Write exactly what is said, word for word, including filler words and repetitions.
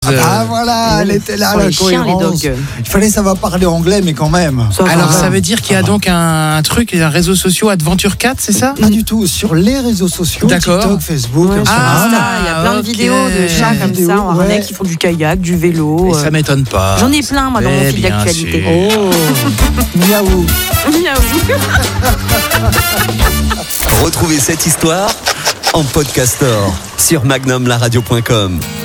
Ah voilà, elle était là, la les chiens, les cohérence. dogs. Il fallait savoir parler anglais, mais quand même. Ça va. Alors ça veut dire qu'il y a donc un, un truc, un réseau social Adventure quatre, c'est ça? Pas du tout, sur les réseaux sociaux, D'accord. TikTok, Facebook, Ouais, sur Instagram. Insta, il y a plein de ok. vidéos de chats comme Vidéos, ça en harnais ouais. qui font du kayak, du vélo. Et euh. ça m'étonne pas. J'en ai plein moi dans mon Eh fil bien d'actualité. sûr. Oh, miaou. Miaou. Retrouvez cette histoire en podcast store sur magnum la radio point com.